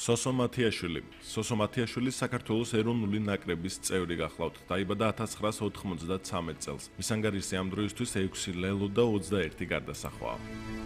სოსო მათიაშვილი. სოსო მათიაშვილი საქართველოს ეროვნული ნაკრების წევრი გახლავთ. დაიბადა 1993 წელს. მის ანგარიშზე ამ დროისთვის 6 ლელო და 21 გარდასახვაა.